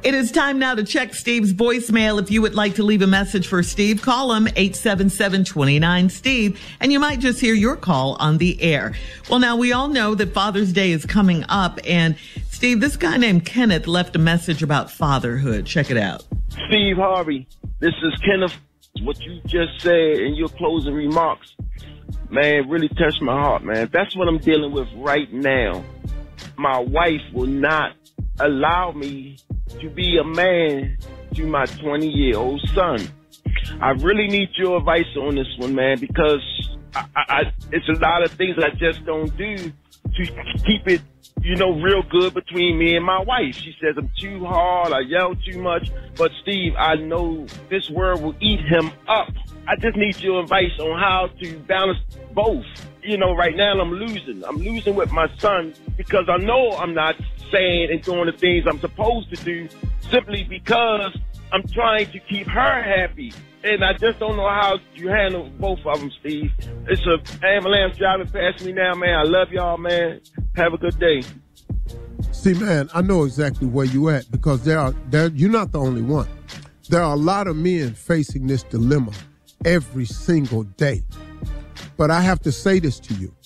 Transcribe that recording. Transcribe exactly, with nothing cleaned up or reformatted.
It is time now to check Steve's voicemail. If you would like to leave a message for Steve, call him eight seven seven, two nine, Steve, and you might just hear your call on the air. Well, now we all know that Father's Day is coming up, and Steve, this guy named Kenneth left a message about fatherhood. Check it out. Steve Harvey, this is Kenneth. What you just said in your closing remarks, man, really touched my heart, man. That's what I'm dealing with right now. My wife will not allow me to be a man to my twenty-year-old son. I really need your advice on this one, man, because I, I, it's a lot of things I just don't do to keep it, you know, real good between me and my wife. She says I'm too hard, I yell too much, but Steve, I know this word will eat him up. I just need your advice on how to balance both. You know, right now I'm losing. I'm losing with my son because I know I'm not saying and doing the things I'm supposed to do simply because I'm trying to keep her happy. And I just don't know how you handle both of them, Steve. It's a ambulance driving past me now, man. I love y'all, man. Have a good day. See, man, I know exactly where you at because there are there. You're not the only one. There are a lot of men facing this dilemma every single day. But I have to say this to you.